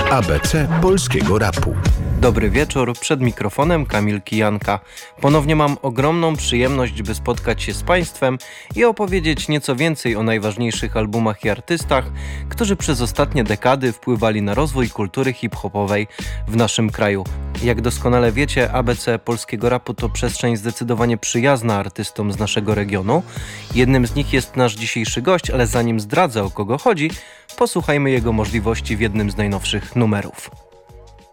ABC polskiego rapu. Dobry wieczór, przed mikrofonem Kamil Kijanka. Ponownie mam ogromną przyjemność, by spotkać się z Państwem i opowiedzieć nieco więcej o najważniejszych albumach i artystach, którzy przez ostatnie dekady wpływali na rozwój kultury hip-hopowej w naszym kraju. Jak doskonale wiecie, ABC polskiego rapu to przestrzeń zdecydowanie przyjazna artystom z naszego regionu. Jednym z nich jest nasz dzisiejszy gość, ale zanim zdradzę, o kogo chodzi, posłuchajmy jego możliwości w jednym z najnowszych numerów.